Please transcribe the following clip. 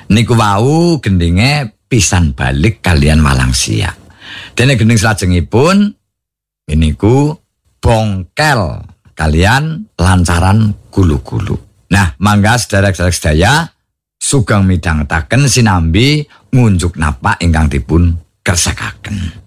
Niku wau gendinge pisan balik kalian Walang Siak. Dene gending salajengipun niku bongkel kalian lancaran gulu-gulu. Nah, mangga sedherek-sedherek sedaya sugeng midhangetaken sinambi ngunjuk napa ingkang dipun kersakaken.